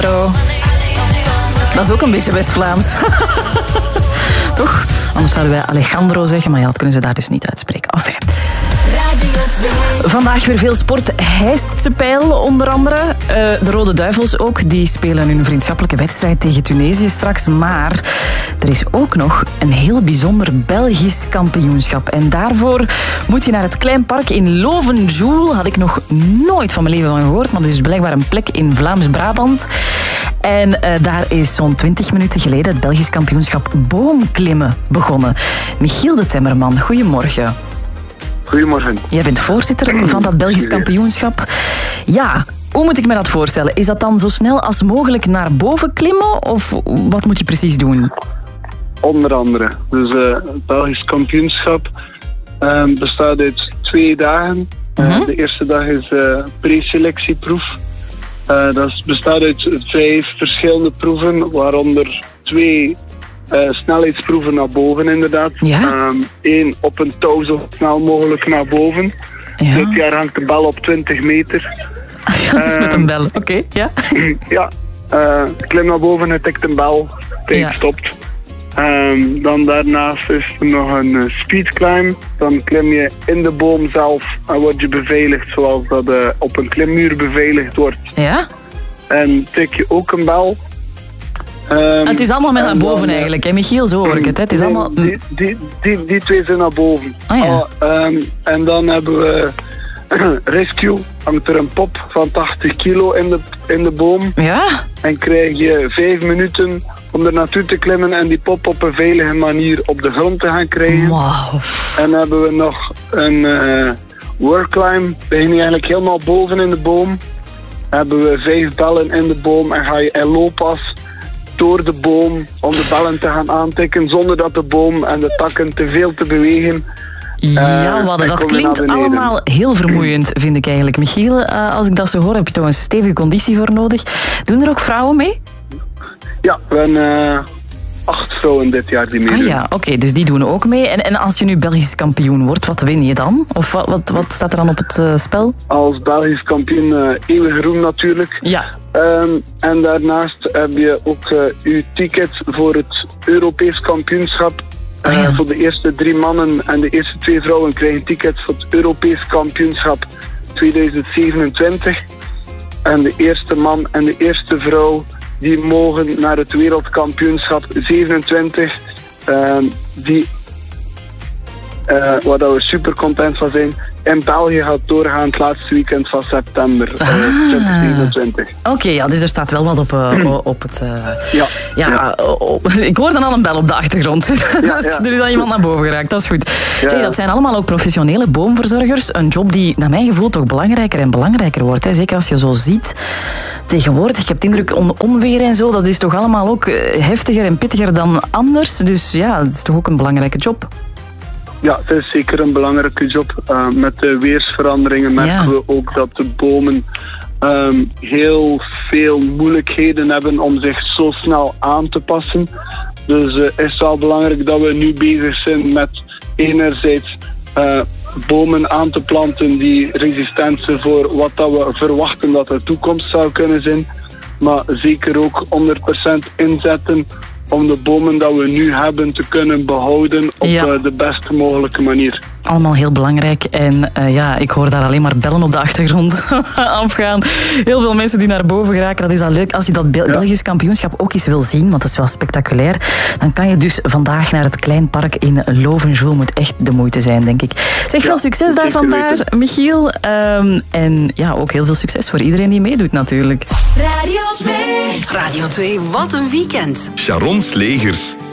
Dat is ook een beetje West-Vlaams. Toch? Anders zouden wij Alejandro zeggen, maar ja, dat kunnen ze daar dus niet uitspreken. Enfin. Vandaag weer veel sport. Heistse pijl onder andere. De Rode Duivels ook. Die spelen hun vriendschappelijke wedstrijd tegen Tunesië straks. Maar er is ook nog een heel bijzonder Belgisch kampioenschap. En daarvoor moet je naar het Klein Park in Lovenjoul. Had ik nog nooit van mijn leven van gehoord. Maar dat is blijkbaar een plek in Vlaams-Brabant. En daar is zo'n 20 minuten geleden het Belgisch kampioenschap boomklimmen begonnen. Michiel de Temmerman, goedemorgen. Goedemorgen. Jij bent voorzitter van dat Belgisch kampioenschap. Ja, hoe moet ik me dat voorstellen? Is dat dan zo snel als mogelijk naar boven klimmen? Of wat moet je precies doen? Onder andere. Dus het Belgisch kampioenschap bestaat uit 2 dagen. De eerste dag is preselectieproef. Dat bestaat uit 5 verschillende proeven, waaronder 2 snelheidsproeven naar boven inderdaad. Ja? 1 op een touw zo snel mogelijk naar boven. Ja. Dit jaar hangt de bal op 20 meter. Ja, het is met een bel, oké. Ja. Ja, klim naar boven, het tikt een bel, tijd stopt. Dan daarnaast is er nog een speedclimb. Dan klim je in de boom zelf en word je beveiligd zoals dat op een klimmuur beveiligd wordt. Ja? En tik je ook een bel. Het is allemaal met naar boven eigenlijk, hè? Michiel, zo hoor ik het. Hè? Het is allemaal... Die 2 zijn naar boven. Oh, ja. En dan hebben we rescue. Hangt er een pop van 80 kilo in de boom. Ja? En krijg je 5 minuten om er naartoe te klimmen en die pop op een veilige manier op de grond te gaan krijgen. Wauw. En dan hebben we nog een workclimb. Begin je eigenlijk helemaal boven in de boom. Hebben we 5 bellen in de boom en ga je in looppas door de boom om de bellen te gaan aantikken zonder dat de boom en de takken te veel te bewegen. Ja, Wadde, dat klinkt allemaal heel vermoeiend, vind ik eigenlijk. Michiel, als ik dat zo hoor, heb je toch een stevige conditie voor nodig. Doen er ook vrouwen mee? Ja, we hebben 8 vrouwen dit jaar die meedoen. Ah ja, oké, dus die doen ook mee. En als je nu Belgisch kampioen wordt, wat win je dan? Of wat staat er dan op het spel? Als Belgisch kampioen eeuwige roem natuurlijk. Ja. En daarnaast heb je ook uw ticket voor het Europees kampioenschap. Voor de eerste 3 mannen en de eerste 2 vrouwen krijgen tickets voor het Europees kampioenschap 2027. En de eerste man en de eerste vrouw die mogen naar het wereldkampioenschap 27. Waar we super content van zijn. In België gaat doorgaan het laatste weekend van september 2027. Oké, ja, dus er staat wel wat op het... Ja. Ik hoor dan al een bel op de achtergrond. Er is al iemand naar boven geraakt, dat is goed. Ja. Zeg, dat zijn allemaal ook professionele boomverzorgers. Een job die, naar mijn gevoel, toch belangrijker en belangrijker wordt. Hè. Zeker als je zo ziet tegenwoordig. Ik heb de indruk, onweer en zo, dat is toch allemaal ook heftiger en pittiger dan anders. Dus ja, het is toch ook een belangrijke job. Ja, het is zeker een belangrijke job. Met de weersveranderingen merken we ook dat de bomen heel veel moeilijkheden hebben om zich zo snel aan te passen. Dus het is wel belangrijk dat we nu bezig zijn met enerzijds bomen aan te planten die resistent zijn voor wat dat we verwachten dat de toekomst zou kunnen zijn. Maar zeker ook 100% inzetten om de bomen dat we nu hebben te kunnen behouden op de beste mogelijke manier. Allemaal heel belangrijk. En ik hoor daar alleen maar bellen op de achtergrond afgaan. Heel veel mensen die naar boven geraken. Dat is al leuk. Als je dat Belgisch kampioenschap ook eens wil zien, want dat is wel spectaculair, dan kan je dus vandaag naar het Klein Park in Lovenjoul. Moet echt de moeite zijn, denk ik. Zeg, veel succes daar vandaag, Michiel. En ja, ook heel veel succes voor iedereen die meedoet natuurlijk. Radio 2. Radio 2, wat een weekend. Sharon Slegers.